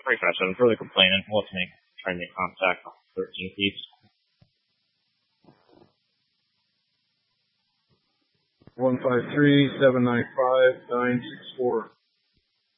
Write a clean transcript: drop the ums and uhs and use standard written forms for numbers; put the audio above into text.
Pretty fast. I'm really complaining. We'll have to try and make contact on 13 feet. 153-795-964.